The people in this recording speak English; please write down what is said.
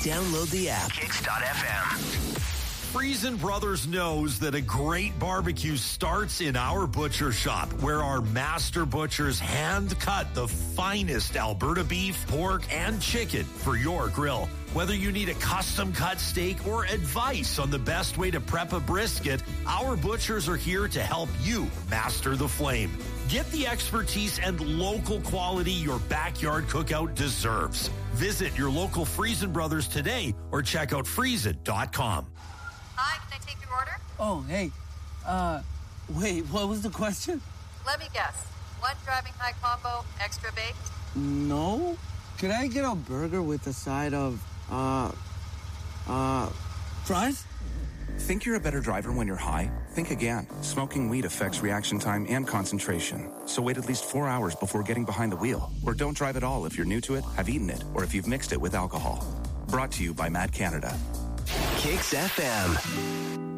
Download the app. Kicks.fm. Friesen Brothers knows that a great barbecue starts in our butcher shop, where our master butchers hand cut the finest Alberta beef, pork, and chicken for your grill. Whether you need a custom cut steak or advice on the best way to prep a brisket, our butchers are here to help you master the flame. Get the expertise and local quality your backyard cookout deserves. Visit your local Friesen Brothers today or check out friesen.com. Hi, can I take your order? Oh, hey. Wait, what was the question? Let me guess. One driving high combo, extra baked? No. Could I get a burger with a side of, fries? Think you're a better driver when you're high? Think again. Smoking weed affects reaction time and concentration. So wait at least 4 hours before getting behind the wheel. Or don't drive at all if you're new to it, have eaten it, or if you've mixed it with alcohol. Brought to you by Mad Canada. Kicks FM.